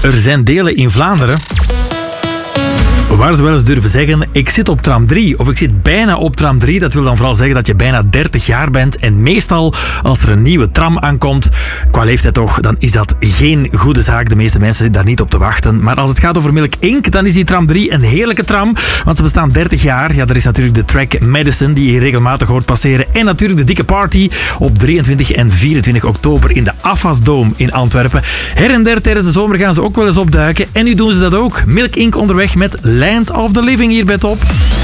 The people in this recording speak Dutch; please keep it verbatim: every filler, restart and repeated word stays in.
Er zijn delen in Vlaanderen waar ze wel eens durven zeggen, ik zit op tram drie of ik zit bijna op tram drie. Dat wil dan vooral zeggen dat je bijna dertig jaar bent. En meestal, als er een nieuwe tram aankomt, qua leeftijd toch, dan is dat geen goede zaak. De meeste mensen zitten daar niet op te wachten. Maar als het gaat over Milk Inc, dan is die tram drie een heerlijke tram. Want ze bestaan dertig jaar. Ja, er is natuurlijk de track Madison, die je regelmatig hoort passeren. En natuurlijk de dikke party op drieëntwintig en vierentwintig oktober in de Afas Dome in Antwerpen. Her en der tijdens de zomer gaan ze ook wel eens opduiken. En nu doen ze dat ook. Milk Inc onderweg met Land of the Living hier bij Top.